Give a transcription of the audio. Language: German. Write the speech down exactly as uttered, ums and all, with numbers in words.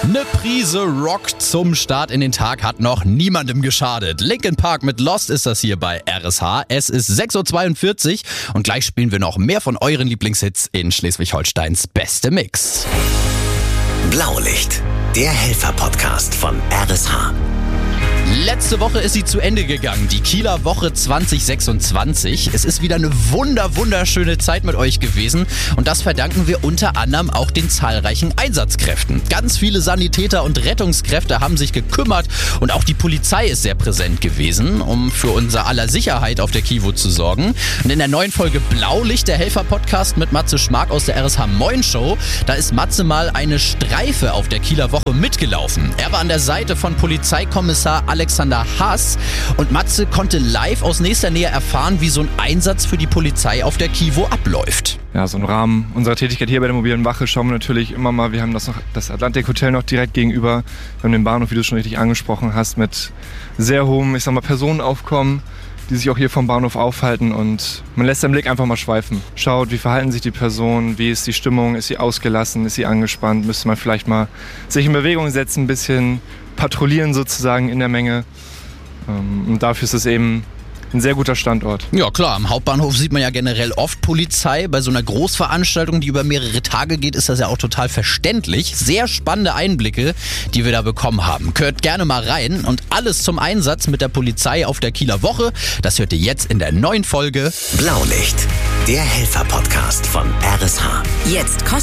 Eine Prise Rock zum Start in den Tag hat noch niemandem geschadet. Linkin Park mit Lost ist das hier bei R S H. Es ist sechs Uhr zweiundvierzig und gleich spielen wir noch mehr von euren Lieblingshits in Schleswig-Holsteins Beste Mix. Blaulicht, der Helfer-Podcast von R S H. Letzte Woche ist sie zu Ende gegangen, die Kieler Woche zwanzig sechsundzwanzig. Es ist wieder eine wunder, wunderschöne Zeit mit euch gewesen und das verdanken wir unter anderem auch den zahlreichen Einsatzkräften. Ganz viele Sanitäter und Rettungskräfte haben sich gekümmert und auch die Polizei ist sehr präsent gewesen, um für unser aller Sicherheit auf der Kivo zu sorgen. Und in der neuen Folge Blaulicht, der Helfer-Podcast mit Matze Schmark aus der R S H Moin Show, da ist Matze mal eine Streife auf der Kieler Woche mitgelaufen. Er war an der Seite von Polizeikommissar Alexander Haas und Matze konnte live aus nächster Nähe erfahren, wie so ein Einsatz für die Polizei auf der Kivo abläuft. Ja, so im Rahmen unserer Tätigkeit hier bei der mobilen Wache schauen wir natürlich immer mal, wir haben das noch das Atlantik Hotel noch direkt gegenüber, wir haben den Bahnhof, wie du schon richtig angesprochen hast, mit sehr hohem, ich sag mal, Personenaufkommen, die sich auch hier vom Bahnhof aufhalten und man lässt den Blick einfach mal schweifen. Schaut, wie verhalten sich die Personen, wie ist die Stimmung, ist sie ausgelassen, ist sie angespannt, müsste man vielleicht mal sich in Bewegung setzen, ein bisschen patrouillieren sozusagen in der Menge. Und dafür ist es eben ein sehr guter Standort. Ja klar, am Hauptbahnhof sieht man ja generell oft Polizei. Bei so einer Großveranstaltung, die über mehrere Tage geht, ist das ja auch total verständlich. Sehr spannende Einblicke, die wir da bekommen haben. Hört gerne mal rein und alles zum Einsatz mit der Polizei auf der Kieler Woche, das hört ihr jetzt in der neuen Folge Blaulicht, der Helfer-Podcast von R S H. Jetzt kostenlos